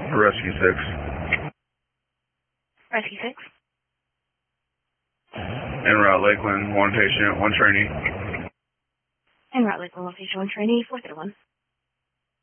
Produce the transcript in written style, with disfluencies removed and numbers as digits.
Rescue 6. Rescue 6. En route Lakeland, one patient, one trainee. En route Lakeland, location 1 trainee, 431.